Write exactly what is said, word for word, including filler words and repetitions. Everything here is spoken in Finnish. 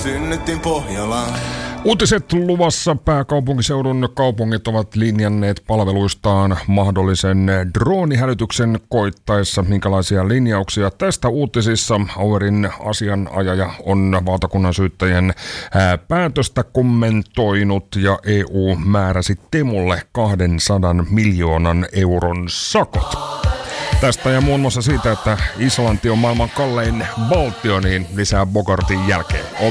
synnyttiin Pohjolaan. Uutiset luvassa. Pääkaupunkiseudun kaupungit ovat linjanneet palveluistaan mahdollisen droonihälytyksen koittaessa. Minkälaisia linjauksia tästä uutisissa? Auerin asianajaja on valtakunnan syyttäjän päätöstä kommentoinut ja E U määräsi Temulle kahdensadan miljoonan euron sakot. Tästä ja muun muassa siitä, että Islanti on maailman kallein valtio, niin lisää Bogartin jälkeen.